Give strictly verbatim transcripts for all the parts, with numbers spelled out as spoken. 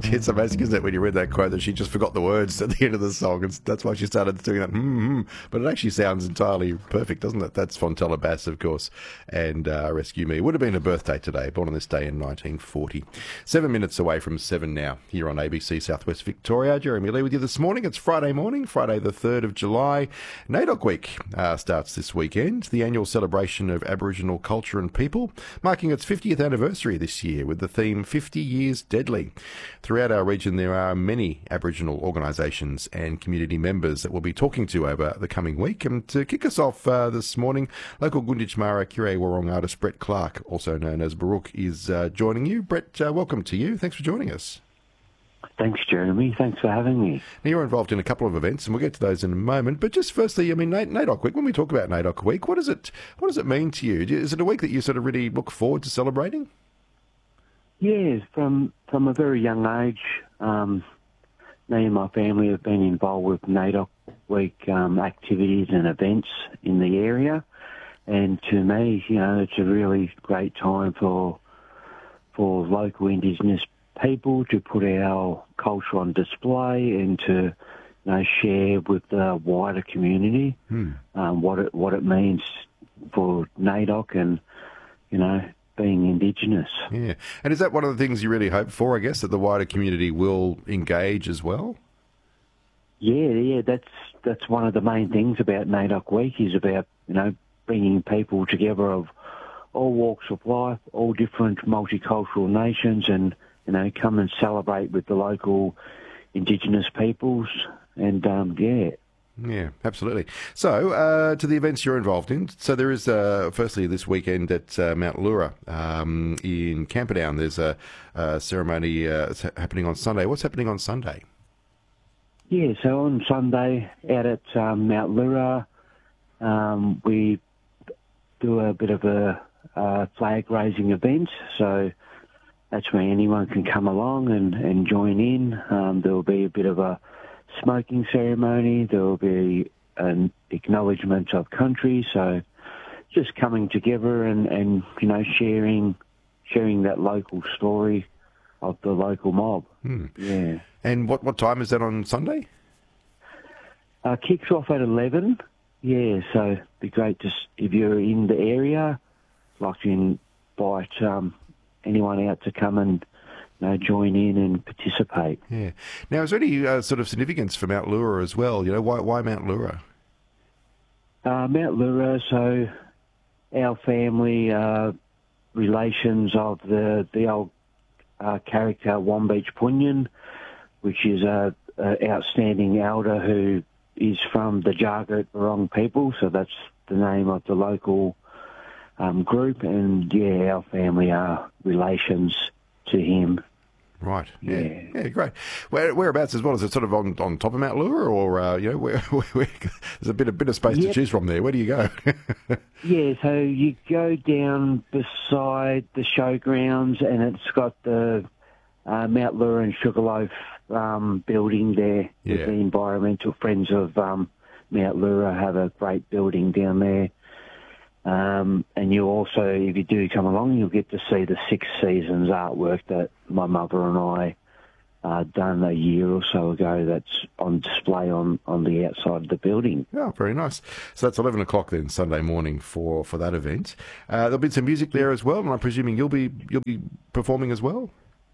It's amazing, isn't it, when you read that quote that she just forgot the words at the end of the song. It's, that's why she started doing that. Mm-hmm. But it actually sounds entirely perfect, doesn't it? That's Fontella Bass, of course, and uh, Rescue Me. It would have been a birthday today, born on this day in nineteen forty. Seven minutes away from seven now, here on A B C Southwest Victoria. Jeremy Lee with you this morning. It's Friday morning, Friday the third of July. NAIDOC Week uh, starts this weekend, the annual celebration of Aboriginal culture and people, marking its fiftieth anniversary this year with the theme fifty years Deadly. Throughout our region there are many Aboriginal organisations and community members that we'll be talking to over the coming week. And to kick us off uh, this morning, local Gunditj Mara Kire Wurrung artist Brett Clark, also known as Baruch, is uh, joining you. Brett, uh, welcome to you. Thanks for joining us. Thanks, Jeremy. Thanks for having me. Now, you're involved in a couple of events, and we'll get to those in a moment. But just firstly, I mean, NAIDOC Week, when we talk about NAIDOC Week, what does it what does it mean to you? Is it a week that you sort of really look forward to celebrating? Yes, from from a very young age, um, me and my family have been involved with NAIDOC Week um, activities and events in the area. And to me, you know, it's a really great time for for local Indigenous people to put our culture on display and to, you know, share with the wider community hmm. um, what it what it means for NAIDOC and, you know, being Indigenous. Yeah, and is that one of the things you really hope for? I guess that the wider community will engage as well. Yeah, yeah, that's that's one of the main things about NAIDOC Week is about, you know, bringing people together of all walks of life, all different multicultural nations, and you know, come and celebrate with the local Indigenous peoples, and um, yeah. Yeah, absolutely. So, uh, to the events you're involved in. So there is, uh, firstly, this weekend at uh, Mount Lura um, in Camperdown. There's a, a ceremony uh, happening on Sunday. What's happening on Sunday? Yeah, so on Sunday out at um, Mount Lura, um, we do a bit of a, a flag-raising event. So that's where anyone can come along and, and join in. Um, there will be a bit of a smoking ceremony. There will be an acknowledgement of country. So just coming together and, and you know, sharing sharing that local story of the local mob. Hmm. Yeah. And what, what time is that on Sunday? Uh, kicks off at eleven. Yeah, so it'd be great to, if you're in the area, like to invite um, anyone out to come and, you know, join in and participate. Yeah. Now, is there any uh, sort of significance for Mount Lura as well? You know, why why Mount Lura? Uh, Mount Lura, so our family uh, relations of the the old uh, character Wombeach Punyan, which is a, a outstanding elder who is from the Jargut Wurrung people, so that's the name of the local um, group, and yeah, our family are relations to him. Right. Yeah. Yeah. Yeah. Great. Where, whereabouts as well? Is it sort of on, on top of Mount Lura, or uh, you know, where, where, where there's a bit a bit of space yep. to choose from there? Where do you go? Yeah. So you go down beside the showgrounds, and it's got the uh, Mount Lura and Sugarloaf um, building there. Yeah. With the Environmental Friends of um, Mount Lura have a great building down there. Um, and you also, if you do come along, you'll get to see the Six Seasons artwork that my mother and I uh, done a year or so ago. That's on display on, on the outside of the building. Oh, very nice. So that's eleven o'clock then, Sunday morning for, for that event. Uh, there'll be some music there as well, and I'm presuming you'll be you'll be performing as well.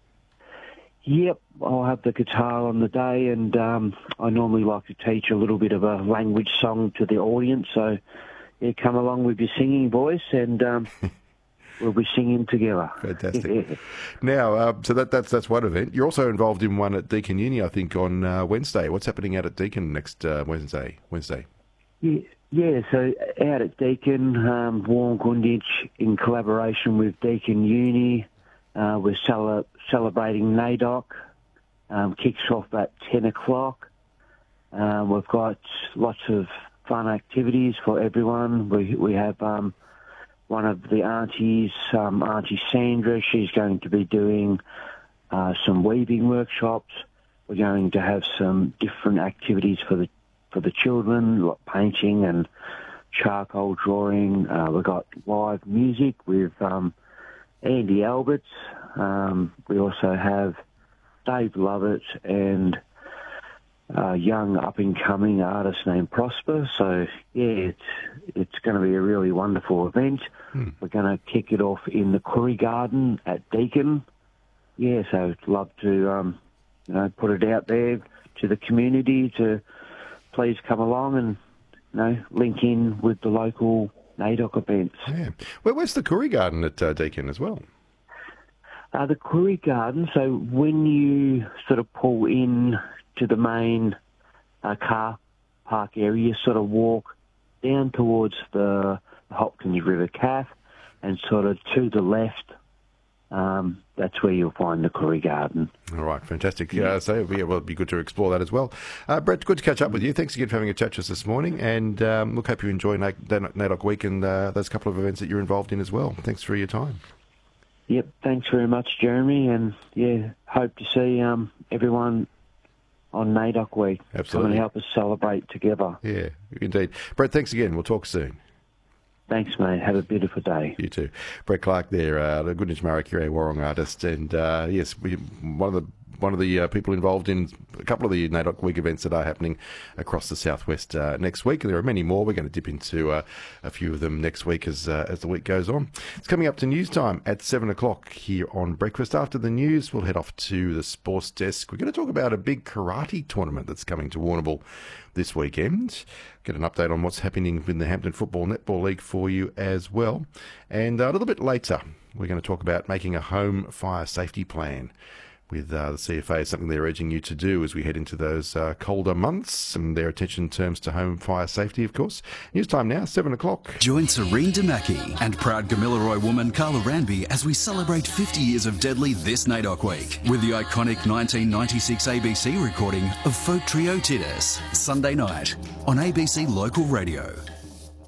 Yep, I'll have the guitar on the day, and um, I normally like to teach a little bit of a language song to the audience, so yeah, come along with your singing voice, and um, we'll be singing together. Fantastic. Yeah. Now, uh, so that, that's that's one event. You're also involved in one at Deakin Uni, I think, on uh, Wednesday. What's happening out at Deakin next uh, Wednesday? Wednesday. Yeah, yeah, so out at Deakin, um, Warren Gunditj, in collaboration with Deakin Uni, uh, we're cele- celebrating NAIDOC. Um, kicks off at ten o'clock. Um, we've got lots of fun activities for everyone. We we have um, one of the aunties, um, Auntie Sandra. She's going to be doing uh, some weaving workshops. We're going to have some different activities for the for the children, like painting and charcoal drawing. Uh, we've got live music with um, Andy Alberts. Um, we also have Dave Lovett and a young up-and-coming artist named Prosper. So, yeah, it's it's going to be a really wonderful event. Hmm. We're going to kick it off in the Curry Garden at Deakin. Yeah, so I'd love to, um, you know, put it out there to the community to please come along and, you know, link in with the local NAIDOC events. Yeah. Well, where's the Curry Garden at uh, Deakin as well? Uh, the Curry Garden, so when you sort of pull in to the main uh, car park area, you sort of walk down towards the Hopkins River Calf and sort of to the left, um, that's where you'll find the Curry Garden. All right, fantastic. Yeah, uh, so yeah, well, it'd be good to explore that as well. Uh, Brett, good to catch up with you. Thanks again for having a chat to us this morning, and um, look, hope you enjoy NAIDOC Week and uh, those couple of events that you're involved in as well. Thanks for your time. Yep, thanks very much, Jeremy, and yeah, hope to see um, everyone on NAIDOC Week. Absolutely. Come and help us celebrate together. Yeah, indeed. Brett, thanks again. We'll talk soon. Thanks, mate. Have a beautiful day. You too. Brett Clark there, uh, the Goodnich Marakire Warong artist, and uh, yes, we, one of the one of the uh, people involved in a couple of the NAIDOC Week events that are happening across the southwest uh, next week. There are many more. We're going to dip into uh, a few of them next week as uh, as the week goes on. It's coming up to news time at seven o'clock here on Breakfast. After the news, we'll head off to the sports desk. We're going to talk about a big karate tournament that's coming to Warrnambool this weekend. Get an update on what's happening in the Hampton Football Netball League for you as well. And a little bit later, we're going to talk about making a home fire safety plan with uh, the C F A. Is something they're urging you to do as we head into those uh, colder months, and their attention terms to home fire safety, of course. News time now, seven o'clock. Join Serene Damaki and proud Gamilaroi woman Carla Ranby as we celebrate fifty years of Deadly this NAIDOC Week with the iconic nineteen ninety-six A B C recording of Folk Trio Titus, Sunday night on A B C Local Radio.